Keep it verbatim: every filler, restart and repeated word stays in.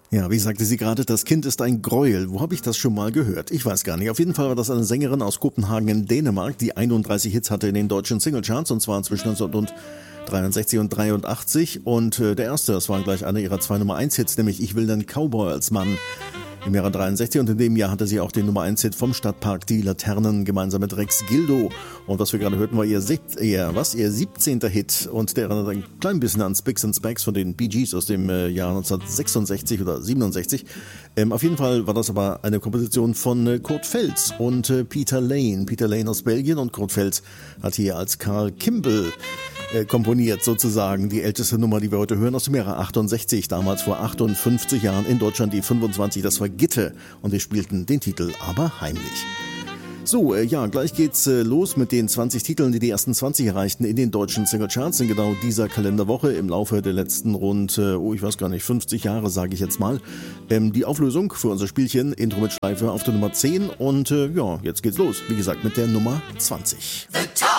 Ja, wie sagte sie gerade, das Kind ist ein Gräuel. Wo habe ich das schon mal gehört? Ich weiß gar nicht. Auf jeden Fall war das eine Sängerin aus Kopenhagen in Dänemark, die einunddreißig Hits hatte in den deutschen Singlecharts, und zwar zwischen neunzehnhundertdreiundsechzig und dreiundachtzig. Und äh, der erste, das war gleich einer ihrer zwei Nummer eins Hits, nämlich Ich will den Cowboy als Mann. Im Jahre dreiundsechzig, und in dem Jahr hatte sie auch den Nummer eins Hit vom Stadtpark Die Laternen gemeinsam mit Rex Gildo. Und was wir gerade hörten, war ihr, ihr, was, ihr siebzehnter Hit, und der erinnert ein klein bisschen an Spicks and Specks von den Bee Gees aus dem äh, Jahr neunzehnhundertsechsundsechzig oder siebenundsechzig. Ähm, auf jeden Fall war das aber eine Komposition von äh, Kurt Feltz und äh, Peter Lane. Peter Lane aus Belgien, und Kurt Feltz hat hier als Carl Kimball äh, komponiert, sozusagen die älteste Nummer, die wir heute hören, aus dem Jahre achtundsechzig, damals vor achtundfünfzig Jahren, in Deutschland die fünfundzwanzig, das war Gitte, und wir spielten den Titel Aber heimlich. So, äh, ja, gleich geht's äh, los mit den zwanzig Titeln, die die ersten zwanzig erreichten in den deutschen Singlecharts in genau dieser Kalenderwoche im Laufe der letzten rund, äh, oh, ich weiß gar nicht, fünfzig Jahre, sage ich jetzt mal. Ähm, die Auflösung für unser Spielchen, Intro mit Schleife auf der Nummer zehn, und äh, ja, jetzt geht's los, wie gesagt, mit der Nummer zwanzig. The Top